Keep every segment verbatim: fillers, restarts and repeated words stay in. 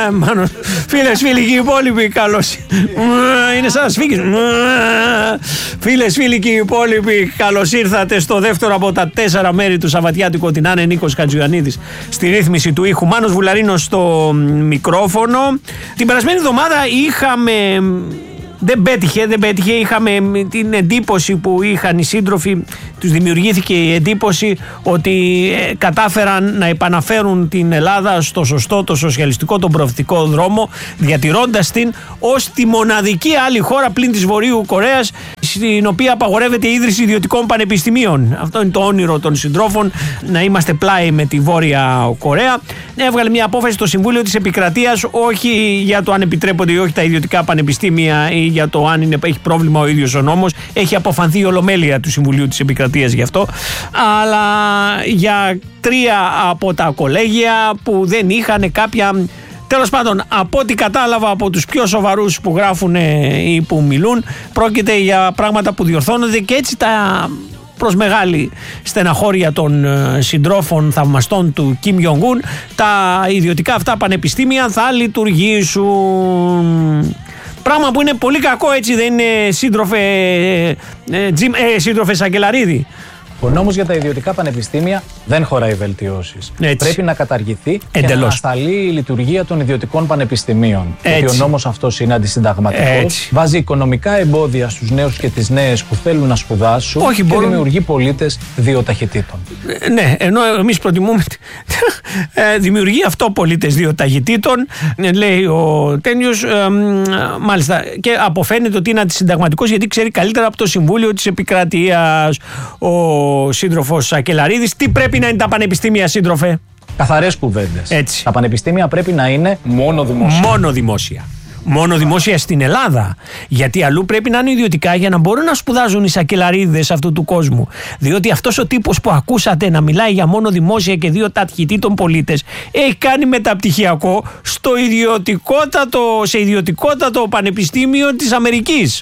Φίλες, φίλοι και οι υπόλοιποι, καλώς. Είναι σαν να σφίγγεις. Φίλες, φίλοι και οι υπόλοιποι, καλώς ήρθατε στο δεύτερο από τα τέσσερα μέρη του Σαββατιάτικου. Την Άνε Νίκος Χατζιωαννίδης στη ρύθμιση του ήχου, Μάνος Βουλαρίνος στο μικρόφωνο. Την περασμένη εβδομάδα είχαμε... Δεν πέτυχε, δεν πέτυχε. Είχαμε την εντύπωση που είχαν οι σύντροφοι, τους δημιουργήθηκε η εντύπωση ότι ε, κατάφεραν να επαναφέρουν την Ελλάδα στο σωστό, το σοσιαλιστικό, τον προοδευτικό δρόμο, διατηρώντας την ως τη μοναδική άλλη χώρα πλην της Βορείου Κορέας, στην οποία απαγορεύεται η ίδρυση ιδιωτικών πανεπιστημίων. Αυτό είναι το όνειρο των συντρόφων, να είμαστε πλάι με τη Βόρεια Κορέα. Έβγαλε μια απόφαση στο Συμβούλιο της Επικρατείας, όχι για το αν επιτρέπονται ή όχι τα ιδιωτικά πανεπιστήμια ή για το αν είναι, έχει πρόβλημα ο ίδιος ο νόμος. Έχει αποφανθεί η ολομέλεια του Συμβουλίου της Επικρατείας γι' αυτό. Αλλά για τρία από τα κολέγια που δεν είχαν κάποια... Τέλος πάντων, από ό,τι κατάλαβα από τους πιο σοβαρούς που γράφουν ή που μιλούν, πρόκειται για πράγματα που διορθώνονται και έτσι τα... προς μεγάλη στεναχώρια των συντρόφων θαυμαστών του Κιμ Ιονγκ-ουν, τα ιδιωτικά αυτά πανεπιστήμια θα λειτουργήσουν. Πράγμα που είναι πολύ κακό, έτσι δεν είναι, σύντροφε, ε, Τζιμ, ε, σύντροφε Σακελαρίδη? Ο νόμος για τα ιδιωτικά πανεπιστήμια δεν χωράει βελτιώσεις. Πρέπει να καταργηθεί εντελώς και να ανασταλεί η λειτουργία των ιδιωτικών πανεπιστημίων. Έτσι. Γιατί ο νόμος αυτός είναι αντισυνταγματικός. Βάζει οικονομικά εμπόδια στους νέους και τις νέες που θέλουν να σπουδάσουν. Όχι, και μπορούν... δημιουργεί πολίτες δύο ταχυτήτων. Ε, ναι, ενώ εμείς προτιμούμε. ε, δημιουργεί αυτό πολίτες δύο ταχυτήτων, ε, λέει ο Τένιος. Ε, μάλιστα. Και αποφαίνεται ότι είναι αντισυνταγματικός γιατί ξέρει καλύτερα από το Συμβούλιο της Επικρατείας ο ο σύντροφος Σακελαρίδης. Τι πρέπει να είναι τα πανεπιστήμια, σύντροφε? Καθαρές κουβέντες. Έτσι. Τα πανεπιστήμια πρέπει να είναι μόνο δημόσια. Μόνο δημόσια. Μόνο δημόσια στην Ελλάδα. Γιατί αλλού πρέπει να είναι ιδιωτικά για να μπορούν να σπουδάζουν οι Σακελαρίδες αυτού του κόσμου. Διότι αυτός ο τύπος που ακούσατε να μιλάει για μόνο δημόσια και δύο ταχυτήτων πολίτες έχει κάνει μεταπτυχιακό στο ιδιωτικότατο, σε ιδιωτικότατο πανεπιστήμιο της Αμερικής.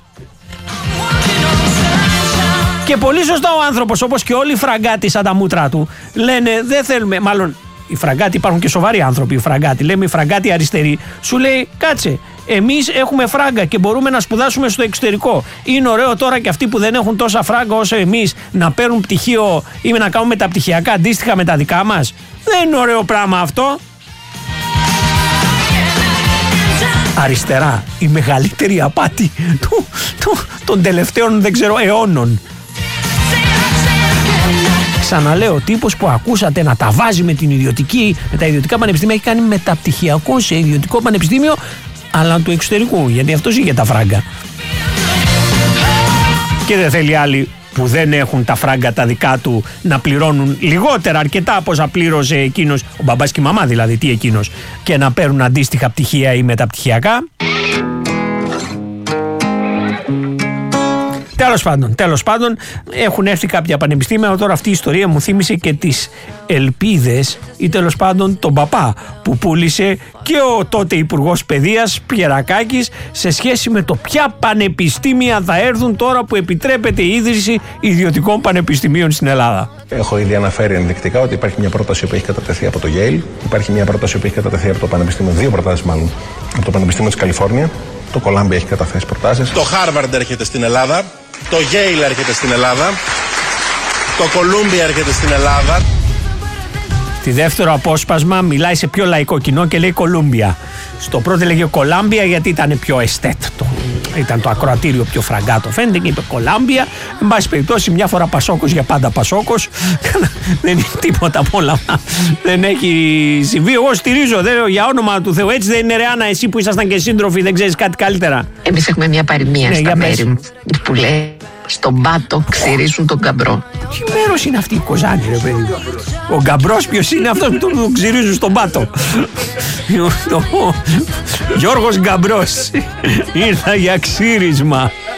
Και πολύ σωστά ο άνθρωπος, όπως και όλοι οι φραγκάτοι σαν τα μούτρα του, λένε δεν θέλουμε, μάλλον οι φραγκάτοι, υπάρχουν και σοβαροί άνθρωποι οι φραγκάτοι, λέμε οι φραγκάτοι αριστεροί, σου λέει κάτσε, εμείς έχουμε φράγκα και μπορούμε να σπουδάσουμε στο εξωτερικό. Είναι ωραίο τώρα και αυτοί που δεν έχουν τόσα φράγκα όσο εμείς να παίρνουν πτυχίο ή να κάνουν μεταπτυχιακά αντίστοιχα με τα δικά μας? Δεν είναι ωραίο πράγμα αυτό. Αριστερά, η μεγαλύτερη απάτη του, του, των τελευταίων δεν ξέρω αιώνων. Ξαναλέω, ο τύπος που ακούσατε να τα βάζει με, την ιδιωτική, με τα ιδιωτικά πανεπιστήμια έχει κάνει μεταπτυχιακό σε ιδιωτικό πανεπιστήμιο, αλλά του εξωτερικού, γιατί αυτός είχε τα φράγκα. Και δεν θέλει άλλοι που δεν έχουν τα φράγκα τα δικά του να πληρώνουν λιγότερα αρκετά από όσα πλήρωσε εκείνος, ο μπαμπάς και η μαμά δηλαδή, τι εκείνος, και να παίρνουν αντίστοιχα πτυχία ή μεταπτυχιακά. Τέλος πάντων, τέλος πάντων, έχουν έρθει κάποια πανεπιστήμια. Τώρα αυτή η ιστορία μου θύμισε και τις ελπίδες ή τέλος πάντων τον παπά που πούλησε και ο τότε Υπουργός Παιδείας Πιερακάκης σε σχέση με το ποια πανεπιστήμια θα έρθουν τώρα που επιτρέπεται η ίδρυση ιδιωτικών πανεπιστημίων στην Ελλάδα. Έχω ήδη αναφέρει ενδεικτικά ότι υπάρχει μια πρόταση που έχει κατατεθεί από το Yale, υπάρχει μια πρόταση που έχει κατατεθεί από το Πανεπιστήμιο, δύο προτάσεις μάλλον, από το Πανεπιστήμιο της Καλιφόρνια. Το Columbia έχει καταθέσει προτάσεις. Το Harvard έρχεται στην Ελλάδα. Το Yale έρχεται στην Ελλάδα. Το Columbia έρχεται στην Ελλάδα. Στη δεύτερο απόσπασμα μιλάει σε πιο λαϊκό κοινό και λέει Columbia. Στο πρώτο λέγε Columbia γιατί ήταν πιο εστέτ. Ήταν το ακροατήριο πιο φραγκάτο φαίνεται και είπε Columbia. Εν πάση περιπτώσει μια φορά Πασόκος για πάντα Πασόκος. Δεν είναι τίποτα από όλα. Δεν έχει συμβεί. Εγώ στηρίζω δεν, για όνομα του Θεού. Έτσι δεν είναι, Ρεάνα, εσύ που ήσασταν και σύντροφοι, δεν ξέρεις κάτι καλύτερα? Εμείς έχουμε μια παροιμία, ναι, στα μέρη μου που λέει στον πάτο ξυρίζουν τον γκαμπρό. Τι μέρος είναι αυτή η Κοζάνη, ρε παιδί? Ο γκαμπρός ποιος είναι αυτός που τον ξυρίζουν στον πάτο? Γιώργος Γκαμπρός ήρθα για ξύρισμα.